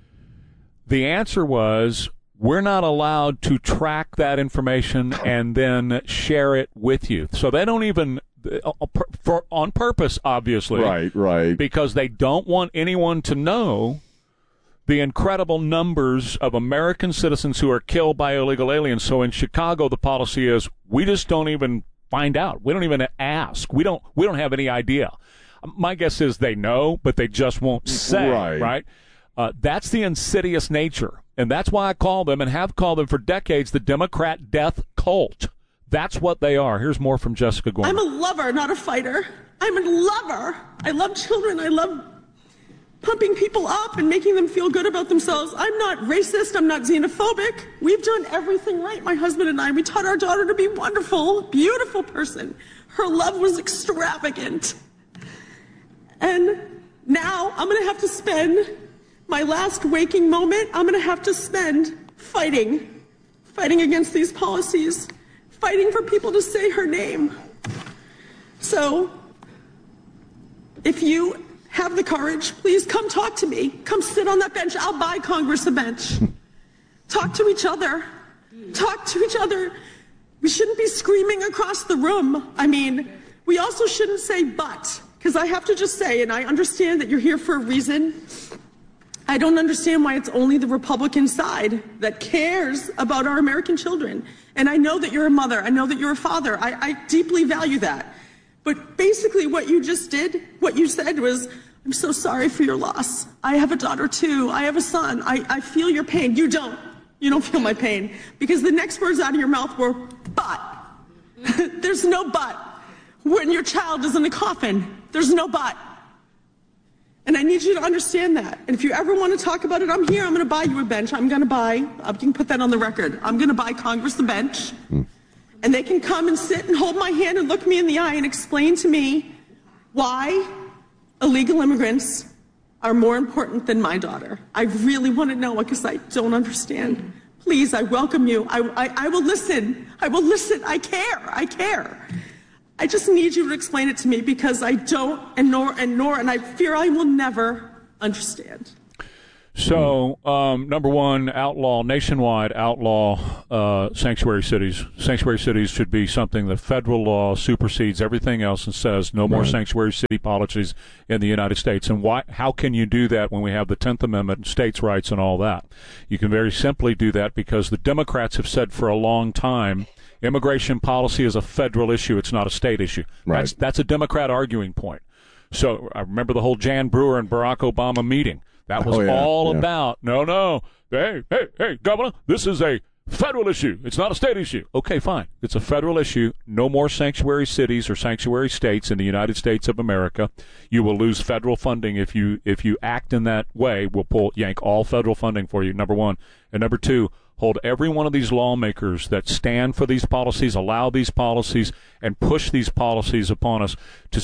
S3: The answer was, we're not allowed to track that information and then share it with you. So they don't even, on purpose, obviously.
S7: Right.
S3: Because they don't want anyone to know the incredible numbers of American citizens who are killed by illegal aliens. So in Chicago, the policy is we just don't even find out. We don't even ask. We don't have any idea. My guess is they know, but they just won't say. Right? That's the insidious nature, and that's why I call them and have called them for decades the Democrat death cult. That's what they are. Here's more from Jessica Gorman.
S10: I'm a lover, not a fighter. I'm a lover. I love children. I love pumping people up and making them feel good about themselves. I'm not racist. I'm not xenophobic. We've done everything right, my husband and I. We taught our daughter to be wonderful, beautiful person. Her love was extravagant. And now I'm going to have to spend my last waking moment, I'm going to have to spend fighting against these policies, fighting for people to say her name. So, if you have the courage, please come talk to me. Come sit on that bench. I'll buy Congress a bench. Talk to each other. Talk to each other. We shouldn't be screaming across the room. I mean, we also shouldn't say but, because I have to just say, and I understand that you're here for a reason, I don't understand why it's only the Republican side that cares about our American children. And I know that you're a mother. I know that you're a father. I deeply value that. But basically what you just did, what you said was, I'm so sorry for your loss. I have a daughter too. I have a son. I feel your pain. You don't. You don't feel my pain. Because the next words out of your mouth were, but. There's no but. When your child is in a coffin, there's no but. And I need you to understand that. And if you ever want to talk about it, I'm here. I'm going to buy you a bench. I'm going to buy, you can put that on the record. I'm going to buy Congress a bench. And they can come and sit and hold my hand and look me in the eye and explain to me why illegal immigrants are more important than my daughter. I really want to know because I don't understand. Please, I welcome you. I will listen. I will listen. I care. I just need you to explain it to me because I don't, and I fear I will never understand.
S3: So, number one, nationwide outlaw sanctuary cities. Sanctuary cities should be something that federal law supersedes everything else and says no more sanctuary city policies in the United States. And how can you do that when we have the 10th Amendment and states' rights and all that? You can very simply do that because the Democrats have said for a long time immigration policy is a federal issue. It's not a state issue. Right. That's a Democrat arguing point. So I remember the whole Jan Brewer and Barack Obama meeting. That was about, hey, Governor, this is a federal issue. It's not a state issue. Okay, fine. It's a federal issue. No more sanctuary cities or sanctuary states in the United States of America. You will lose federal funding if you act in that way. We'll yank all federal funding for you, number one. And number two, hold every one of these lawmakers that stand for these policies, allow these policies, and push these policies upon us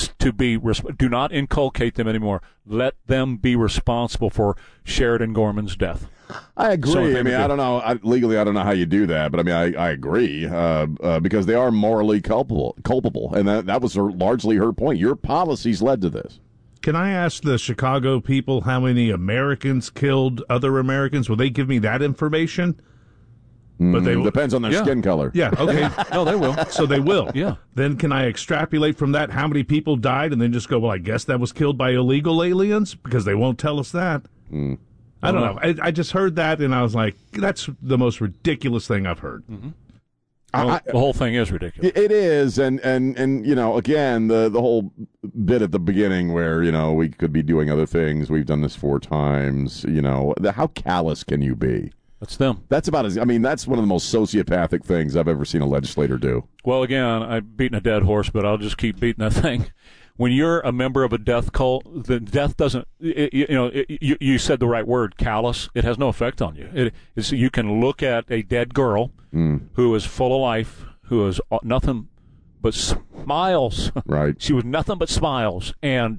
S3: do not inculcate them anymore. Let them be responsible for Sheridan Gorman's death.
S7: I agree. I mean, I don't know. Legally, I don't know how you do that, but I mean, I agree because they are morally culpable, and that was largely her point. Your policies led to this.
S11: Can I ask the Chicago people how many Americans killed other Americans? Will they give me that information?
S7: But depends on their skin color.
S11: Yeah, okay.
S3: No, they will.
S11: So they will.
S3: Yeah.
S11: Then can I extrapolate from that how many people died and then just go, well, I guess that was killed by illegal aliens? Because they won't tell us that. I don't know. I just heard that, and I was like, that's the most ridiculous thing I've heard.
S3: Well, the whole thing is ridiculous.
S7: It is, and you know, again, the whole bit at the beginning where, you know, we could be doing other things. We've done this 4 times. You know, how callous can you be?
S3: That's them.
S7: That's about as. I mean, that's one of the most sociopathic things I've ever seen a legislator do.
S3: Well, again, I've beaten a dead horse, but I'll just keep beating that thing. When you're a member of a death cult, the death doesn't. You said the right word, callous. It has no effect on you. You can look at a dead girl who is full of life, who is nothing but smiles.
S7: Right.
S3: She was nothing but smiles, and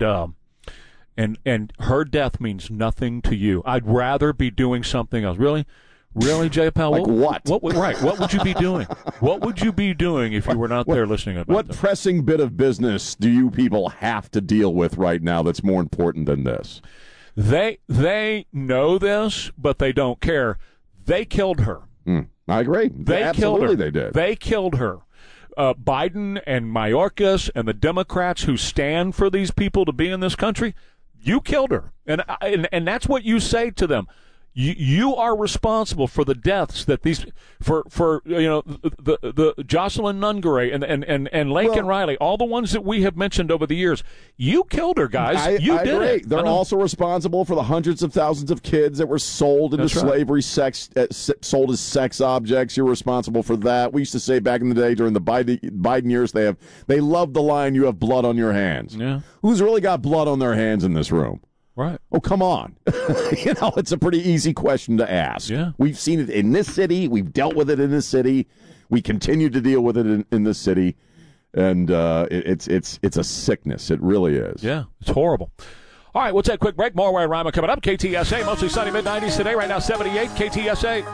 S3: her death means nothing to you. I'd rather be doing something else. Really, J. Powell?
S7: Like what?
S3: What would you be doing? What would you be doing if you were not there listening about
S7: What pressing bit of business do you people have to deal with right now that's more important than this?
S3: They know this, but they don't care. They killed her.
S7: I agree. Absolutely they did.
S3: They killed her. Biden and Mayorkas and the Democrats who stand for these people to be in this country, you killed her. And that's what you say to them. You are responsible for the deaths that these for the Jocelyn Nungaray and Laken Riley, all the ones that we have mentioned over the years. You killed her, guys. I did
S7: agree.
S3: it.
S7: They're also responsible for the hundreds of thousands of kids that were sold into slavery, sold as sex objects. You're responsible for that. We used to say back in the day during the Biden years, they loved the line, "You have blood on your hands."
S3: Yeah.
S7: Who's really got blood on their hands in this room?
S3: Right.
S7: Oh, come on. It's a pretty easy question to ask.
S3: Yeah.
S7: We've seen it in this city. We've dealt with it in this city. We continue to deal with it in this city. And it's a sickness. It really is.
S3: Yeah, it's horrible. All right, we'll take a quick break. More Ware and Rima coming up. KTSA, mostly sunny, mid-90s today. Right now, 78, KTSA.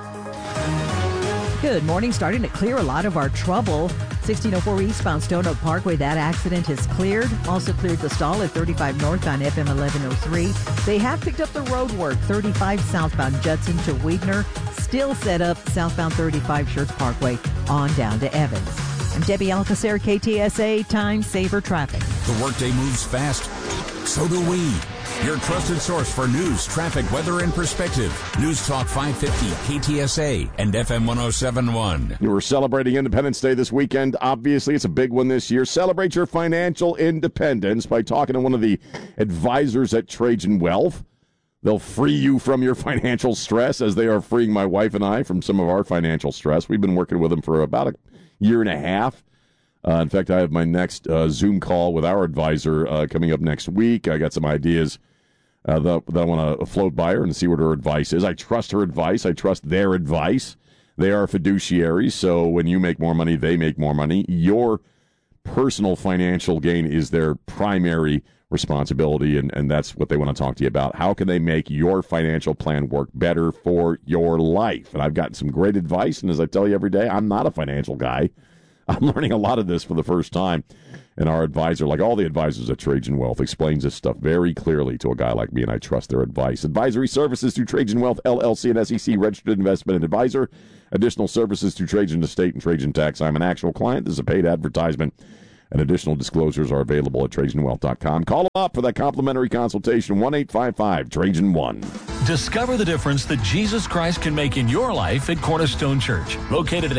S26: Good morning. Starting to clear a lot of our trouble. 1604 eastbound Stone Oak Parkway. That accident has cleared. Also cleared the stall at 35 northbound FM 1103. They have picked up the road work. 35 southbound Judson to Weidner. Still set up southbound 35 Schertz Parkway on down to Evans. I'm Debbie Alcacer, KTSA Time Saver Traffic.
S8: The workday moves fast. So do we. Your trusted source for news, traffic, weather, and perspective. News Talk 550, KTSA, and FM 1071.
S7: You were celebrating Independence Day this weekend. Obviously, it's a big one this year. Celebrate your financial independence by talking to one of the advisors at Trajan Wealth. They'll free you from your financial stress as they are freeing my wife and I from some of our financial stress. We've been working with them for about a year and a half. In fact, I have my next Zoom call with our advisor coming up next week. I got some ideas that I want to float by her and see what her advice is. I trust her advice. I trust their advice. They are fiduciaries, so when you make more money, they make more money. Your personal financial gain is their primary responsibility, and that's what they want to talk to you about. How can they make your financial plan work better for your life? And I've gotten some great advice, and as I tell you every day, I'm not a financial guy. I'm learning a lot of this for the first time. And our advisor, like all the advisors at Trajan Wealth, explains this stuff very clearly to a guy like me, and I trust their advice. Advisory services through Trajan Wealth, LLC, and SEC registered investment and advisor. Additional services through Trajan Estate and Trajan Tax. I'm an actual client. This is a paid advertisement. And additional disclosures are available at TrajanWealth.com. Call them up for that complimentary consultation, 1-855-TRAJAN-1.
S5: Discover the difference that Jesus Christ can make in your life at Cornerstone Church, located at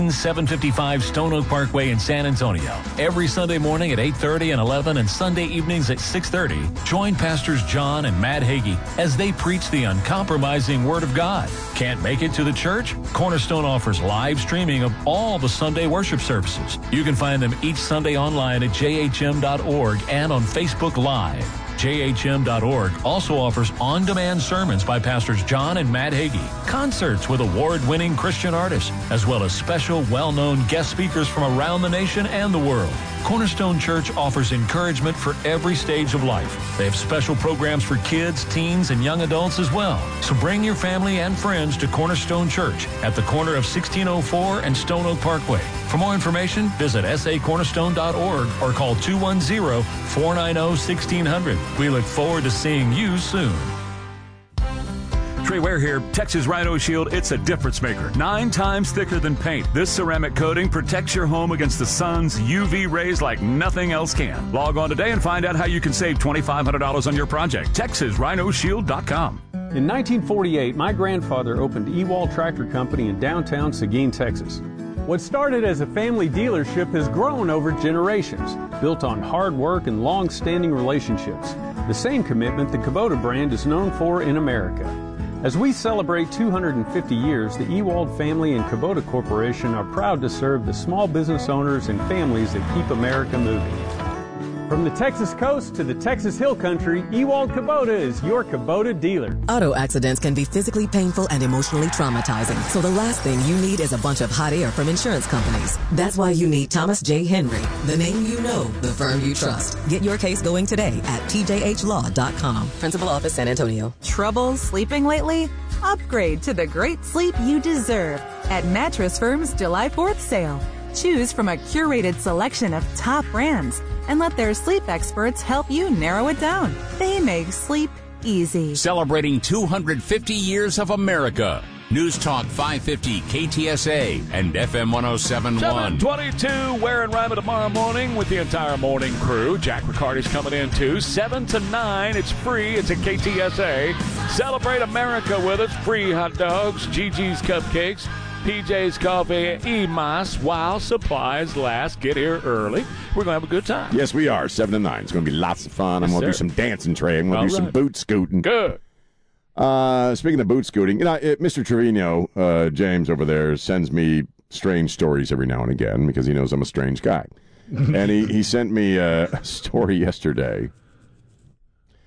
S5: 18755 Stone Oak Parkway in San Antonio. Every Sunday morning at 8:30 and 11 and Sunday evenings at 6:30, join Pastors John and Matt Hagee as they preach the uncompromising Word of God. Can't make it to the church? Cornerstone offers live streaming of all the Sunday worship services. You can find them each Sunday online at jhm.org and on Facebook Live. JHM.org also offers on-demand sermons by Pastors John and Matt Hagee, concerts with award-winning Christian artists, as well as special well-known guest speakers from around the nation and the world. Cornerstone Church offers encouragement for every stage of life. They have special programs for kids, teens, and young adults as well. So bring your family and friends to Cornerstone Church at the corner of 1604 and Stone Oak Parkway. For more information, visit sacornerstone.org or call 210-490-1600. We look forward to seeing you soon. Trey Ware here. Texas Rhino Shield, it's a difference maker. 9 times thicker than paint. This ceramic coating protects your home against the sun's UV rays like nothing else can. Log on today and find out how you can save $2,500 on your project. TexasRhinoShield.com.
S9: In 1948, my grandfather opened Ewald Tractor Company in downtown Seguin, Texas. What started as a family dealership has grown over generations, built on hard work and long-standing relationships. The same commitment the Kubota brand is known for in America. As we celebrate 250 years, the Ewald family and Kubota Corporation are proud to serve the small business owners and families that keep America moving. From the Texas coast to the Texas Hill Country, Ewald Kubota is your Kubota dealer.
S12: Auto accidents can be physically painful and emotionally traumatizing, so the last thing you need is a bunch of hot air from insurance companies. That's why you need Thomas J. Henry, the name you know, the firm you trust. Get your case going today at tjhlaw.com. Principal Office, San Antonio.
S13: Trouble sleeping lately? Upgrade to the great sleep you deserve at Mattress Firm's July 4th sale. Choose from a curated selection of top brands and let their sleep experts help you narrow it down. They make sleep easy.
S8: Celebrating 250 years of America. News Talk 550 KTSA and FM 1071.
S3: 7:22, Ware and Rima tomorrow morning with the entire morning crew. Jack Riccardi's coming in too. 7 to 9. It's free. It's at KTSA. Celebrate America with us. Free hot dogs, Gigi's cupcakes, PJ's Coffee, EMAS, while supplies last. Get here early. We're going to have a good time.
S7: Yes, we are. 7 to 9. It's going to be lots of fun. I'm going to do some dancing, Trey. I'm going to do some boot scooting.
S3: Good.
S7: Speaking of boot scooting, Mr. Trevino, James over there, sends me strange stories every now and again because he knows I'm a strange guy. And he sent me a story yesterday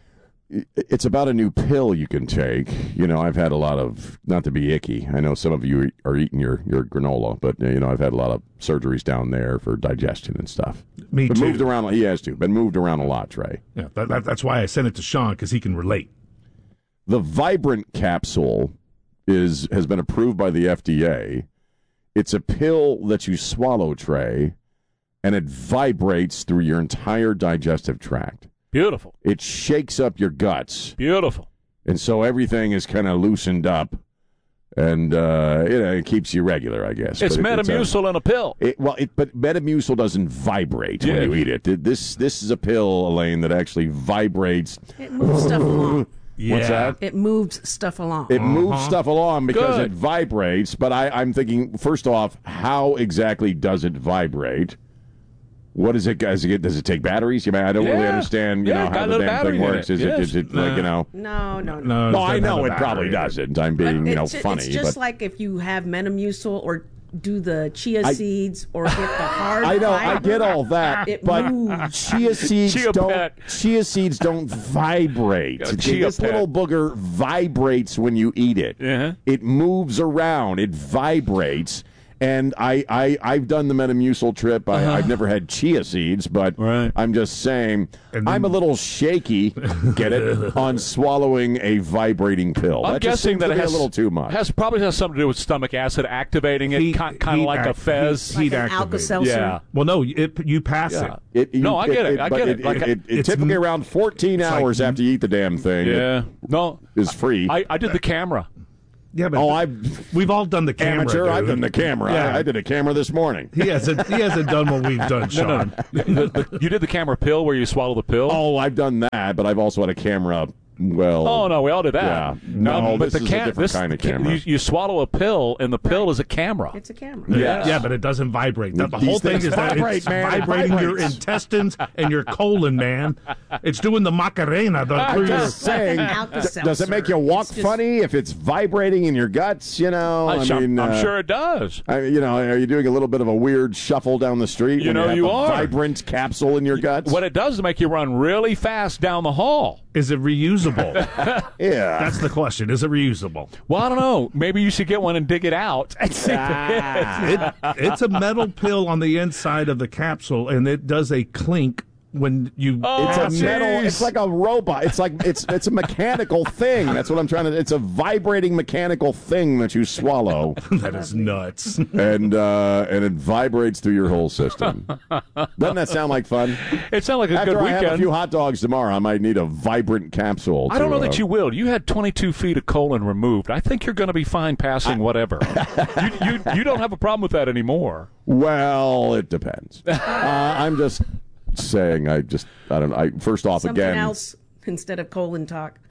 S7: it's about a new pill you can take. You know, I've had a lot of, not to be icky, I know some of you are eating your granola, but, you know, I've had a lot of surgeries down there for digestion and stuff.
S11: Me too.
S7: Moved around, he has to. Been moved around a lot, Trey.
S11: Yeah, that's why I sent it to Sean, because he can relate.
S7: The Vibrant capsule has been approved by the FDA. It's a pill that you swallow, Trey, and it vibrates through your entire digestive tract.
S3: Beautiful.
S7: It shakes up your guts.
S3: Beautiful.
S7: And so everything is kind of loosened up, and it keeps you regular, I guess.
S3: It's Metamucil in a pill.
S7: But Metamucil doesn't vibrate when you eat it. This is a pill, Elaine, that actually vibrates.
S14: It moves stuff along.
S7: What's that?
S14: It moves stuff along.
S7: It moves stuff along because
S3: Good.
S7: it vibrates. But I'm thinking, first off, how exactly does it vibrate? What is it? Does it take batteries? I don't really understand. How the damn thing works. Is it like
S14: No.
S7: No, I know it probably doesn't. I'm being funny.
S14: It's just
S7: but
S14: like if you have Metamucil or do the chia seeds or get the hard.
S7: I know,
S14: fiber,
S7: I get all that,
S14: it
S7: but
S14: moves.
S7: chia seeds don't vibrate. This little booger vibrates when you eat it. It moves around. It vibrates. And I've done the Metamucil trip. I've never had chia seeds, but I'm just saying I'm a little shaky, get it, on swallowing a vibrating pill.
S3: I'm
S7: that just
S3: guessing
S7: seems
S3: that
S7: to
S3: it
S7: be
S3: has
S7: a little too much.
S3: Probably has something to do with stomach acid activating it, kind of like a Fez.
S11: Heat
S14: Like an Alka-Seltzer.
S11: Yeah. Well, no, you pass it.
S3: I get it. I get it.
S7: It's typically around 14 hours after you eat the damn thing.
S3: Yeah. No.
S7: Is free.
S3: I did the camera.
S11: Yeah, but we've all done the camera.
S7: Amateur,
S11: dude.
S7: I've done the camera.
S11: Yeah.
S7: I did a camera this morning.
S11: He hasn't done what we've done, Sean.
S3: You did the camera pill where you swallow the pill?
S7: Oh, I've done that, but I've also had a camera. Well,
S3: oh no, we all did that.
S7: Yeah, no,
S3: but
S7: this is a different kind of camera.
S3: You swallow a pill, and the pill is a camera.
S14: It's a camera.
S11: Yeah, but it doesn't vibrate. The
S7: These
S11: whole thing
S7: things
S11: is that
S7: vibrate,
S11: it's
S7: man. It
S11: vibrating your
S7: vibrates.
S11: intestines and your colon, man. It's doing the Macarena.
S7: I'm just saying, does it make you walk funny if it's vibrating in your guts? I'm
S3: sure it does.
S7: Are you doing a little bit of a weird shuffle down the street?
S3: You
S7: have
S3: you
S7: a
S3: are.
S7: Vibrant capsule in your guts.
S3: What it does is make you run really fast down the hall.
S11: Is it reusable?
S7: Yeah.
S11: That's the question. Is it reusable?
S3: Well, I don't know. Maybe you should get one and dig it out. And see
S11: It's a metal pill on the inside of the capsule, and it does a clink when you.
S7: It's a metal. It's like a robot. It's like it's a mechanical thing. That's what I'm trying to. It's a vibrating mechanical thing that you swallow.
S11: That is nuts.
S7: And it vibrates through your whole system. Doesn't that sound like fun?
S3: It sounds like a
S7: After
S3: good weekend.
S7: I have a few hot dogs tomorrow, I might need a vibrant capsule.
S3: I don't know that you will. You had 22 feet of colon removed. I think you're going to be fine passing whatever. you don't have a problem with that anymore.
S7: Well, it depends. I'm just saying. I don't know. First off,
S14: Something
S7: again,
S14: else instead of colon talk.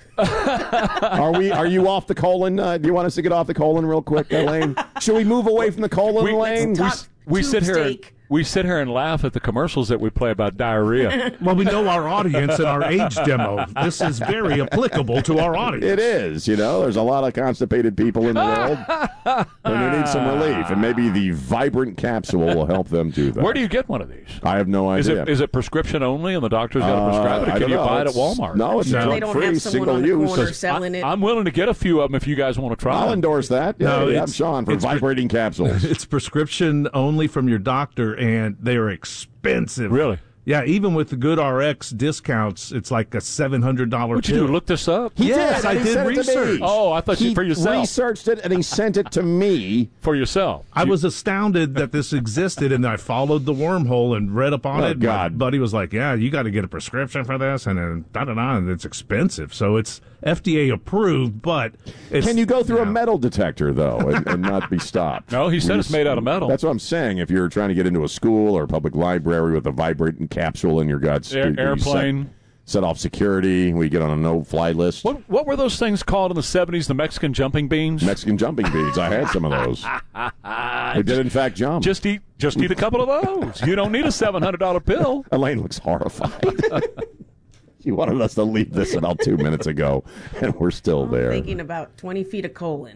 S7: Are you off the colon? Do you want us to get off the colon real quick, Elaine? Should we move away from the colon, Elaine?
S3: We sit here. We sit here and laugh at the commercials that we play about diarrhea.
S11: Well, we know our audience and our age demo. This is very applicable to our audience.
S7: It is. There's a lot of constipated people in the world, and they need some relief. And maybe the Vibrant capsule will help them do that.
S3: Where do you get one of these?
S7: I have no idea.
S3: Is it prescription only, and the doctor's got to prescribe it, or can you buy it at Walmart?
S7: No, it's
S14: They don't have someone on the corner selling it.
S3: I'm willing to get a few of them if you guys want to try.
S7: I'll endorse that. Yeah,
S11: No,
S7: I'm Sean for vibrating capsules.
S11: It's prescription only from your doctor, and they are expensive.
S3: Really?
S11: Yeah, even with the good RX discounts, it's like a $700 pill.
S3: What'd you do, look this up?
S11: Yes, I did research.
S3: Oh, I thought
S7: He
S3: for yourself.
S7: researched it, and he sent it to me.
S3: For yourself.
S11: I was astounded that this existed, and I followed the wormhole and read up on it.
S7: God.
S11: My buddy was like, yeah, you got to get a prescription for this, and then da-da-da, and it's expensive. So it's FDA approved, but it's...
S7: Can you go through a metal detector, though, and not be stopped?
S3: No, he said it's made out of metal.
S7: That's what I'm saying. If you're trying to get into a school or a public library with a vibrating capsule in your guts,
S3: airplane.
S7: Set off security. We get on a no-fly list.
S3: What were those things called in the 70s? The Mexican jumping beans?
S7: Mexican jumping beans. I had some of those. They did, in fact, jump.
S3: Just eat a couple of those. You don't need a $700 pill.
S7: Elaine looks horrified. She wanted us to leave this about 2 minutes ago, and we're still there.
S14: Thinking about 20 feet of colon.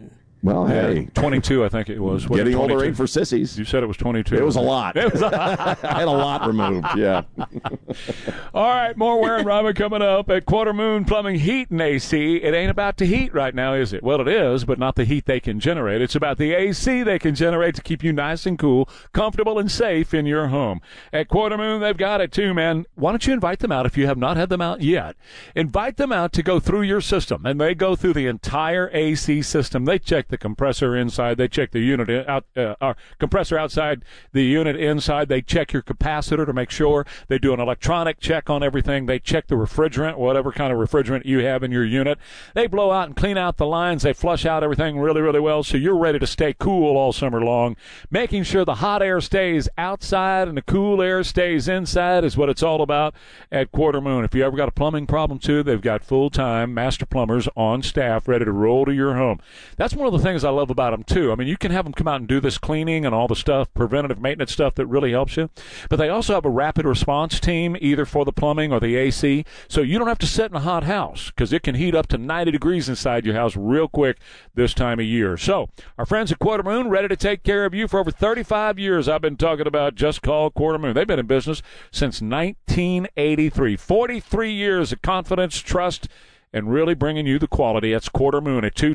S7: Well, hey.
S3: 22, I think it was.
S7: Getting older ain't for sissies.
S3: You said it was 22.
S7: It was a lot. I had a lot removed, yeah.
S3: All right, more Ware and Rima coming up at Quarter Moon Plumbing, Heat, and AC. It ain't about the heat right now, is it? Well, it is, but not the heat they can generate. It's about the AC they can generate to keep you nice and cool, comfortable, and safe in your home. At Quarter Moon, they've got it too, man. Why don't you invite them out if you have not had them out yet? Invite them out to go through your system, and they go through the entire AC system. They check the compressor inside. They check the unit compressor outside, the unit inside. They check your capacitor to make sure. They do an electronic check on everything. They check the refrigerant, whatever kind of refrigerant you have in your unit. They blow out and clean out the lines. They flush out everything really, really well so you're ready to stay cool all summer long. Making sure the hot air stays outside and the cool air stays inside is what it's all about at Quarter Moon. If you ever got a plumbing problem, too, they've got full-time master plumbers on staff ready to roll to your home. That's one of the things I love about them, too. I mean, you can have them come out and do this cleaning and all the stuff, preventative maintenance stuff that really helps you. But they also have a rapid response team, either for the plumbing or the AC, so you don't have to sit in a hot house because it can heat up to 90 degrees inside your house real quick this time of year. So our friends at Quarter Moon, ready to take care of you for over 35 years. I've been talking about Just Call Quarter Moon. They've been in business since 1983. 43 years of confidence, trust, and really bringing you the quality. That's Quarter Moon at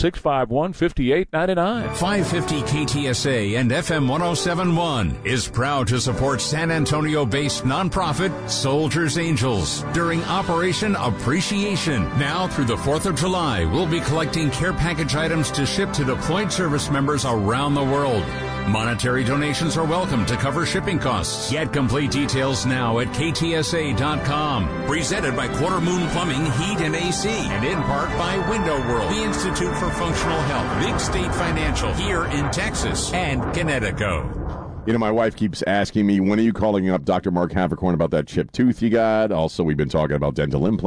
S3: 210-651-5899.
S8: 550 KTSA and FM 1071 is proud to support San Antonio-based nonprofit Soldiers Angels during Operation Appreciation. Now through the 4th of July, we'll be collecting care package items to ship to deployed service members around the world. Monetary donations are welcome to cover shipping costs. Get complete details now at ktsa.com. Presented by Quarter Moon Plumbing, Heat, and AC, and in part by Window World, the Institute for Functional Health, Big State Financial, here in Texas, and Connecticut.
S7: You know, my wife keeps asking me, when are you calling up Dr. Mark Havercorn about that chipped tooth you got? Also, we've been talking about dental implants.